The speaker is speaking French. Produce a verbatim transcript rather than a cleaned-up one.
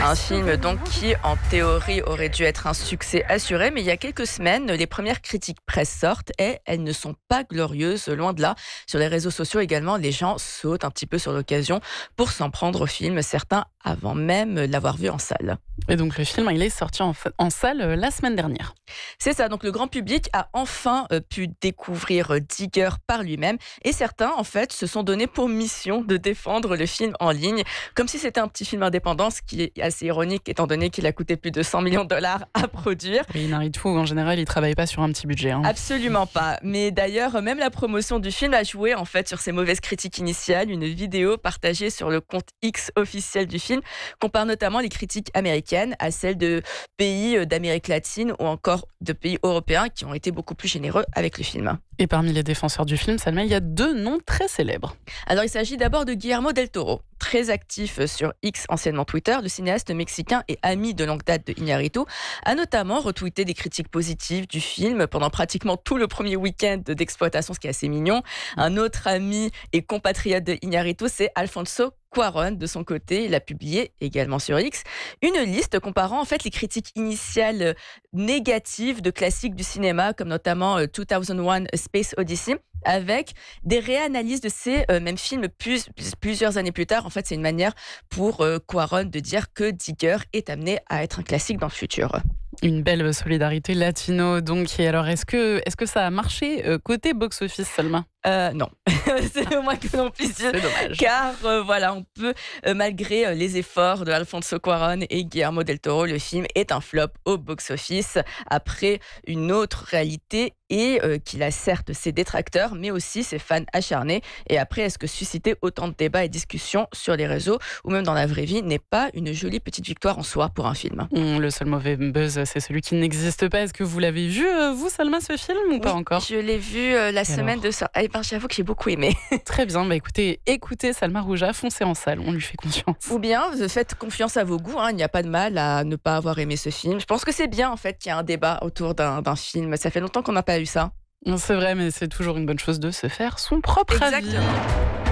Un film donc qui, en théorie, aurait dû être un succès assuré, mais il y a quelques semaines, les premières critiques presse sortent et elles ne sont pas glorieuses, loin de là. Sur les réseaux sociaux également, les gens sautent un petit peu sur l'occasion pour s'en prendre au film, certains avant même l'avoir vu en salle. Et donc le film, il est sorti en, fa- en salle euh, la semaine dernière. C'est ça, donc le grand public a enfin euh, pu découvrir euh, Digger par lui-même et certains, en fait, se sont donnés pour mission de défendre le film en ligne, comme si c'était un petit film indépendant, ce qui est assez ironique étant donné qu'il a coûté plus de cent millions de dollars à produire. Oui, Naruto, en général, il ne travaille pas sur un petit budget. Hein. Absolument pas. Mais d'ailleurs, même la promotion du film a joué en fait sur ces mauvaises critiques initiales. Une vidéo partagée sur le compte X officiel du film compare notamment les critiques américaines à celles de pays d'Amérique latine ou encore de pays européens qui ont été beaucoup plus généreux avec le film. Et parmi les défenseurs du film, Salma, il y a deux noms très célèbres. Alors, il s'agit d'abord de Guillermo del Toro. Très actif sur X, anciennement Twitter, le cinéaste mexicain et ami de longue date de Iñárritu a notamment retweeté des critiques positives du film pendant pratiquement tout le premier week-end d'exploitation, ce qui est assez mignon. Un autre ami et compatriote de Iñárritu, c'est Alfonso Cuarón. De son côté, il a publié, également sur X, une liste comparant en fait les critiques initiales négatives de classiques du cinéma, comme notamment euh, deux mille un A Space Odyssey, avec des réanalyses de ces euh, mêmes films plus, plusieurs années plus tard. En fait, c'est une manière pour euh, Cuarón de dire que Digger est amené à être un classique dans le futur. Une belle solidarité latino, donc. Et alors, est-ce que, est-ce que ça a marché euh, côté box-office, Salma ? Euh, non, c'est le moins que l'on puisse dire. C'est dommage. Car euh, voilà, on peut, euh, malgré euh, les efforts de Alfonso Cuarón et Guillermo del Toro, le film est un flop au box-office après une autre réalité et euh, qu'il a certes ses détracteurs, mais aussi ses fans acharnés. Et après, est-ce que susciter autant de débats et discussions sur les réseaux ou même dans la vraie vie n'est pas une jolie petite victoire en soi pour un film ? Hum, Le seul mauvais buzz, c'est celui qui n'existe pas. Est-ce que vous l'avez vu, euh, vous, Salma, ce film, ou pas Oui, encore ? Je l'ai vu euh, la Et semaine alors de ça. Eh ben, j'avoue que j'ai beaucoup aimé. Très bien, bah écoutez, écoutez Salma Rouja, foncez en salle, on lui fait confiance. Ou bien, faites confiance à vos goûts. Hein. Il n'y a pas de mal à ne pas avoir aimé ce film. Je pense que c'est bien en fait qu'il y ait un débat autour d'un, d'un film. Ça fait longtemps qu'on n'a pas eu ça. C'est vrai, mais c'est toujours une bonne chose de se faire son propre avis. Exactement.